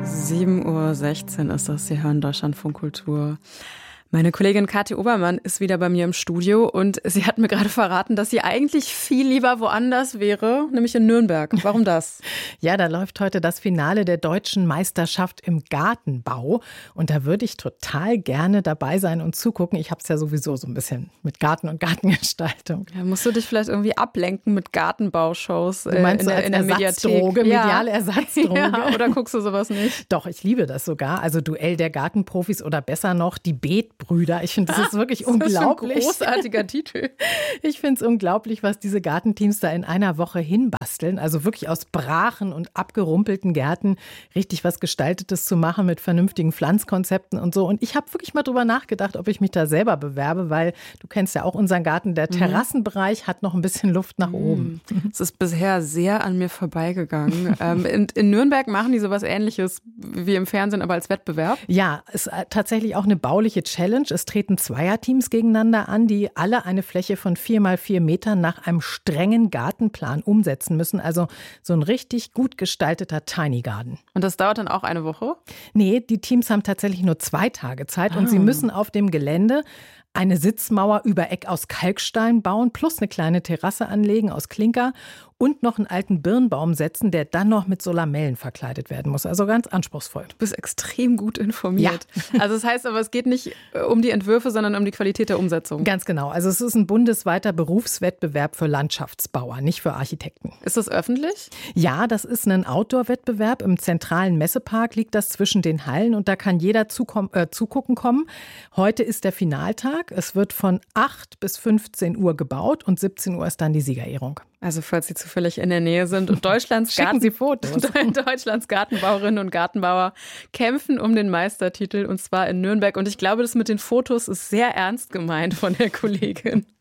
7:16 Uhr ist das. Sie hören Deutschlandfunk Kultur. Meine Kollegin Kathi Obermann ist wieder bei mir im Studio und sie hat mir gerade verraten, dass sie eigentlich viel lieber woanders wäre, nämlich in Nürnberg. Warum das? Ja, da läuft heute das Finale der deutschen Meisterschaft im Gartenbau und da würde ich total gerne dabei sein und zugucken. Ich habe es ja sowieso so ein bisschen mit Garten und Gartengestaltung. Ja, musst du dich vielleicht irgendwie ablenken mit Gartenbaushows du meinst in der Ersatzdroge, Mediathek? mediale Ersatzdroge? Ja, oder guckst du sowas nicht? Doch, ich liebe das sogar. Also Duell der Gartenprofis oder besser noch die Beetbrüder. Ich finde, das ist wirklich unglaublich. Das ist ein großartiger Titel. Ich finde es unglaublich, was diese Gartenteams da in einer Woche hinbasteln. Also wirklich aus Brachen und abgerumpelten Gärten richtig was Gestaltetes zu machen mit vernünftigen Pflanzkonzepten und so. Und ich habe wirklich mal drüber nachgedacht, ob ich mich da selber bewerbe, weil du kennst ja auch unseren Garten. Der Terrassenbereich hat noch ein bisschen Luft nach oben. Es ist bisher sehr an mir vorbeigegangen. In Nürnberg machen die sowas Ähnliches wie im Fernsehen, aber als Wettbewerb? Ja, es ist tatsächlich auch eine bauliche Challenge. Es treten Zweierteams gegeneinander an, die alle eine Fläche von 4x4 Metern nach einem strengen Gartenplan umsetzen müssen. Also so ein richtig gut gestalteter Tiny Garden. Und das dauert dann auch eine Woche? Nee, die Teams haben tatsächlich nur 2 Tage Zeit und sie müssen auf dem Gelände eine Sitzmauer über Eck aus Kalkstein bauen, plus eine kleine Terrasse anlegen aus Klinker und noch einen alten Birnbaum setzen, der dann noch mit so Lamellen verkleidet werden muss. Also ganz anspruchsvoll. Du bist extrem gut informiert. Ja. Also das heißt aber, es geht nicht um die Entwürfe, sondern um die Qualität der Umsetzung. Ganz genau. Also es ist ein bundesweiter Berufswettbewerb für Landschaftsbauer, nicht für Architekten. Ist das öffentlich? Ja, das ist ein Outdoor-Wettbewerb. Im zentralen Messepark liegt das zwischen den Hallen und da kann jeder zugucken kommen. Heute ist der Finaltag. Es wird von 8 bis 15 Uhr gebaut und 17 Uhr ist dann die Siegerehrung. Also falls Sie zufällig in der Nähe sind und Schicken Sie Fotos. Deutschlands Gartenbauerinnen und Gartenbauer kämpfen um den Meistertitel und zwar in Nürnberg. Und ich glaube, das mit den Fotos ist sehr ernst gemeint von der Kollegin.